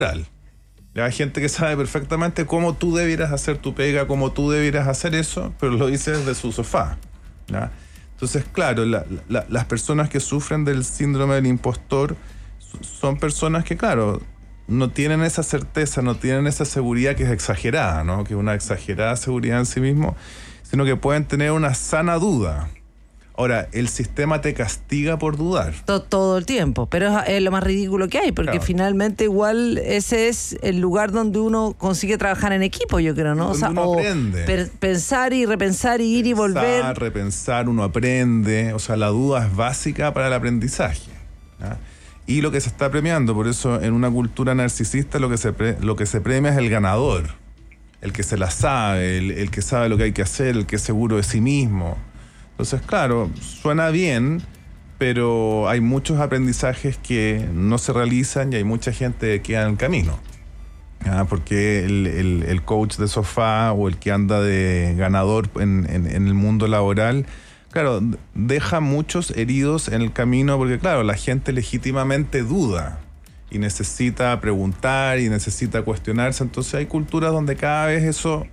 Hay gente que sabe perfectamente cómo tú debieras hacer tu pega, cómo tú debieras hacer eso, pero lo dice desde su sofá, ¿ya? Entonces, claro, las personas que sufren del síndrome del impostor son personas que, claro, no tienen esa certeza, no tienen esa seguridad que es exagerada, ¿no? Que es una exagerada seguridad en sí mismo, sino que pueden tener una sana duda. Ahora, el sistema te castiga por dudar. Todo el tiempo, pero es lo más ridículo que hay, porque finalmente igual ese es el lugar donde uno consigue trabajar en equipo, yo creo, ¿no? Donde uno aprende. Pensar y repensar y ir y volver. Repensar, uno aprende. O sea, la duda es básica para el aprendizaje, ¿ya? Y lo que se está premiando, por eso en una cultura narcisista lo que se premia es el ganador, el que se la sabe, el que sabe lo que hay que hacer, el que es seguro de sí mismo. Entonces, claro, suena bien, pero hay muchos aprendizajes que no se realizan y hay mucha gente que queda en el camino. Porque el coach de sofá o el que anda de ganador en el mundo laboral, claro, deja muchos heridos en el camino porque, claro, la gente legítimamente duda y necesita preguntar y necesita cuestionarse. Entonces hay culturas donde cada vez eso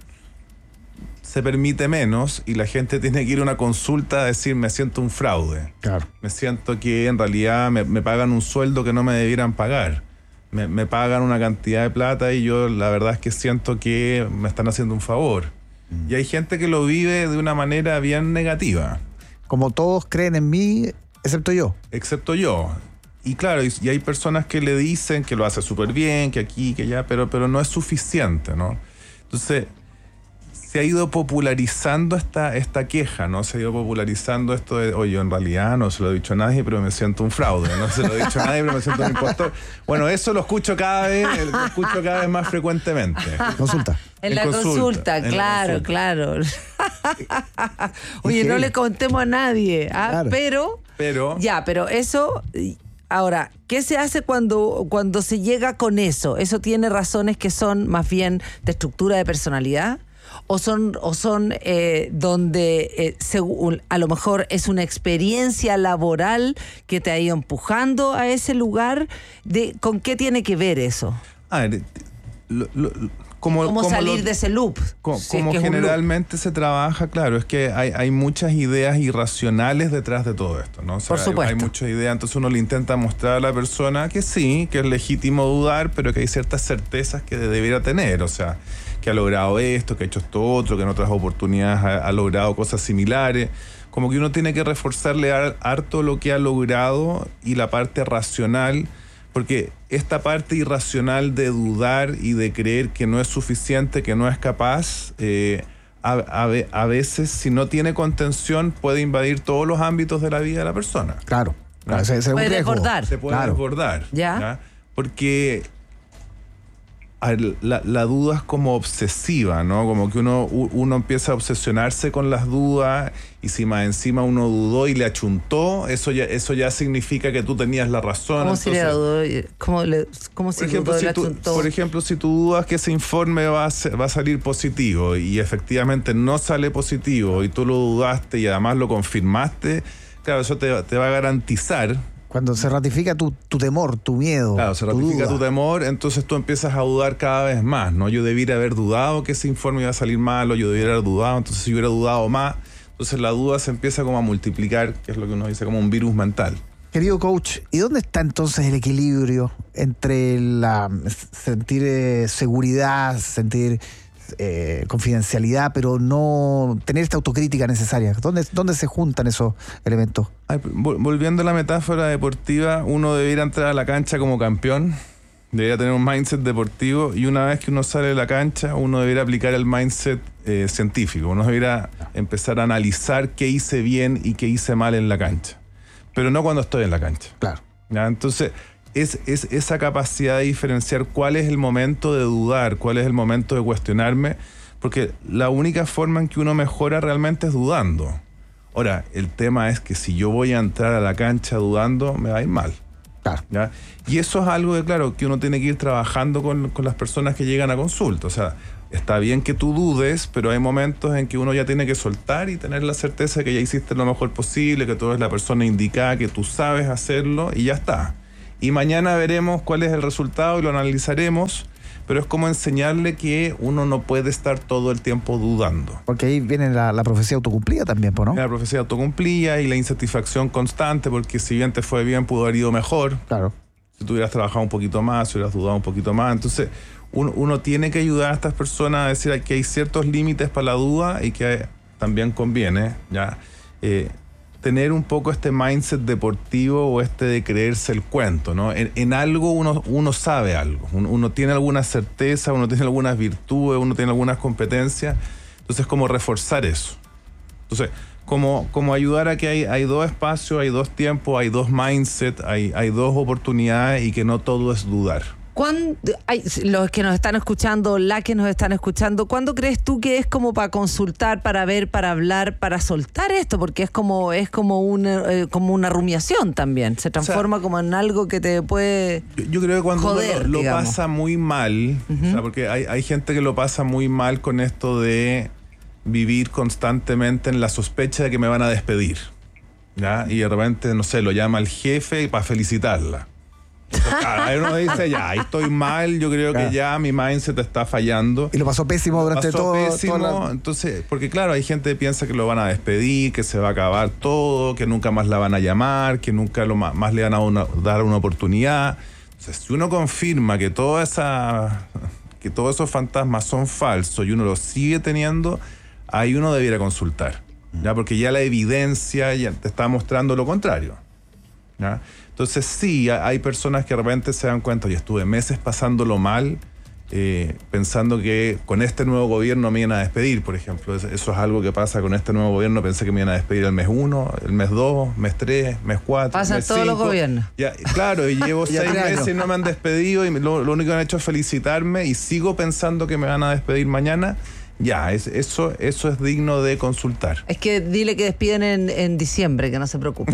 se permite menos y la gente tiene que ir a una consulta a decir, me siento un fraude. Claro. Me siento que en realidad me pagan un sueldo que no me debieran pagar. Me pagan una cantidad de plata y yo la verdad es que siento que me están haciendo un favor. Y hay gente que lo vive de una manera bien negativa. Como todos creen en mí, excepto yo. Excepto yo. Y claro, y hay personas que le dicen que lo hace súper bien, que aquí, que allá, pero no es suficiente, ¿no? Entonces, se ha ido popularizando esta queja, ¿no? Se ha ido popularizando esto de, oye, yo en realidad no se lo he dicho a nadie, pero me siento un fraude. No se lo he dicho a nadie, pero me siento un impostor. Bueno, eso lo escucho cada vez más frecuentemente. Consulta. En la consulta, claro. Oye, no le contemos a nadie, ¿ah? Claro. Pero eso. Ahora, ¿qué se hace cuando se llega con eso? ¿Eso tiene razones que son más bien de estructura de personalidad? ¿O son donde según, a lo mejor es una experiencia laboral que te ha ido empujando a ese lugar? ¿Con qué tiene que ver eso? A ver, ¿Cómo salir de ese loop? Como generalmente se trabaja, claro, es que hay muchas ideas irracionales detrás de todo esto, ¿no? O sea, por supuesto. Hay muchas ideas, entonces uno le intenta mostrar a la persona que sí, que es legítimo dudar, pero que hay ciertas certezas que debiera tener, o sea, que ha logrado esto, que ha hecho esto otro, que en otras oportunidades ha logrado cosas similares. Como que uno tiene que reforzarle harto lo que ha logrado y la parte racional, porque esta parte irracional de dudar y de creer que no es suficiente, que no es capaz, a veces, si no tiene contención, puede invadir todos los ámbitos de la vida de la persona. Claro. Se puede desbordar. Se puede desbordar. ¿Ya? Porque la duda es como obsesiva, ¿no? Como que uno empieza a obsesionarse con las dudas y si más encima uno dudó y le achuntó, eso ya significa que tú tenías la razón. ¿Cómo si le dudó? ¿Cómo si le achuntó? Por ejemplo, si tú dudas que ese informe va a salir positivo y efectivamente no sale positivo y tú lo dudaste y además lo confirmaste, claro, eso te va a garantizar. Cuando se ratifica tu temor, tu miedo. Claro, se ratifica tu temor, entonces tú empiezas a dudar cada vez más, ¿no? Yo debiera haber dudado que ese informe iba a salir malo, yo debiera haber dudado, entonces si hubiera dudado más, entonces la duda se empieza como a multiplicar, que es lo que uno dice como un virus mental. Querido coach, ¿y dónde está entonces el equilibrio entre sentir seguridad, sentir confidencialidad, pero no tener esta autocrítica necesaria? ¿Dónde se juntan esos elementos? Volviendo a la metáfora deportiva, uno debería entrar a la cancha como campeón, debería tener un mindset deportivo y una vez que uno sale de la cancha, uno debería aplicar el mindset científico. Uno debería empezar a analizar qué hice bien y qué hice mal en la cancha, pero no cuando estoy en la cancha. Claro. ¿Ya? Entonces, es esa capacidad de diferenciar cuál es el momento de dudar, cuál es el momento de cuestionarme, porque la única forma en que uno mejora realmente es dudando. Ahora, el tema es que si yo voy a entrar a la cancha dudando, me va a ir mal. Claro. ¿Ya? Y eso es algo que uno tiene que ir trabajando con las personas que llegan a consulta. O sea, está bien que tú dudes, pero hay momentos en que uno ya tiene que soltar y tener la certeza de que ya hiciste lo mejor posible, que tú eres la persona indicada, que tú sabes hacerlo y ya está. Y mañana veremos cuál es el resultado y lo analizaremos, pero es como enseñarle que uno no puede estar todo el tiempo dudando. Porque ahí viene la profecía autocumplida también, ¿no? La profecía autocumplida y la insatisfacción constante, porque si bien te fue bien, pudo haber ido mejor. Claro. Si tú hubieras trabajado un poquito más, si hubieras dudado un poquito más. Entonces, uno tiene que ayudar a estas personas a decir que hay ciertos límites para la duda y que también conviene ya tener un poco este mindset deportivo o de creerse el cuento, ¿no? En algo uno sabe algo, uno tiene alguna certeza, uno tiene algunas virtudes, uno tiene algunas competencias. Entonces, como reforzar eso. Entonces, como ayudar a que hay dos espacios, hay dos tiempos, hay dos mindsets, hay dos oportunidades y que no todo es dudar. Los que nos están escuchando, la que nos están escuchando, ¿cuándo crees tú que es como para consultar, para ver, para hablar, para soltar esto? Porque es como una rumiación también. Se transforma como en algo que te puede yo creo que cuando joder, uno lo digamos. pasa muy mal, o sea, porque hay gente que lo pasa muy mal con esto de vivir constantemente en la sospecha de que me van a despedir, ¿ya? Y de repente, no sé, lo llama el jefe para felicitarla. Ahí uno dice, ya, ahí estoy mal, yo creo que ya mi mindset está fallando. Y lo pasó pésimo durante todo. Entonces, porque claro, hay gente que piensa que lo van a despedir, que se va a acabar todo, que nunca más la van a llamar, que nunca más le van a dar una oportunidad. Entonces, si uno confirma que todos esos fantasmas son falsos y uno los sigue teniendo, ahí uno debiera consultar, ¿ya? Porque ya la evidencia ya te está mostrando lo contrario, ¿ya? Entonces sí, hay personas que de repente se dan cuenta, yo estuve meses pasándolo mal, pensando que con este nuevo gobierno me iban a despedir, por ejemplo. Eso es algo que pasa con este nuevo gobierno. Pensé que me iban a despedir el mes 1, el mes 2, mes 3, mes 4, Pasa mes 5. todos los gobiernos. Ya, claro, y llevo 6 meses y no me han despedido y lo único que han hecho es felicitarme y sigo pensando que me van a despedir mañana. Ya, eso es digno de consultar. Es que dile que despiden en diciembre, que no se preocupe.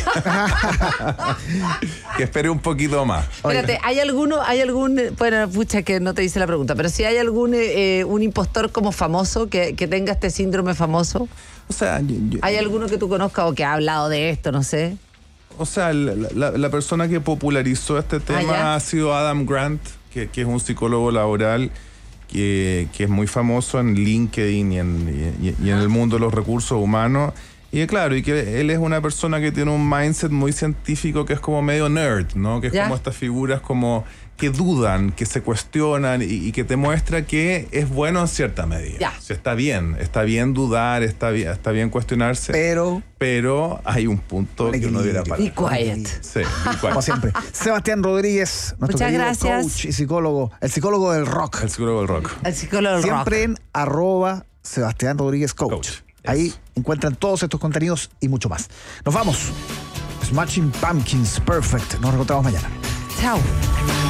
Que espere un poquito más. Espérate, ¿hay algún, bueno, pucha que no te hice la pregunta, pero si hay algún un impostor como famoso que tenga este síndrome famoso? O sea, ¿Hay alguno que tú conozcas o que ha hablado de esto, no sé? O sea, la persona que popularizó este tema ha sido Adam Grant, que es un psicólogo laboral que es muy famoso en LinkedIn y en el mundo de los recursos humanos. Y claro, y que él es una persona que tiene un mindset muy científico que es como medio nerd, ¿no? Que es como estas figuras como que dudan, que se cuestionan y que te muestra que es bueno en cierta medida. O sea, está bien dudar, está bien cuestionarse. Pero hay un punto que uno debiera parar. Be quiet. Sí, be quiet. Como siempre. Sebastián Rodríguez, nuestro Muchas querido gracias. coach y psicólogo, el psicólogo del rock. El psicólogo del rock. El psicólogo del Siempre rock. en @Sebastián Rodríguez Coach. Ahí encuentran todos estos contenidos y mucho más. Nos vamos. Smashing Pumpkins, Perfect. Nos reencontramos mañana. Chao.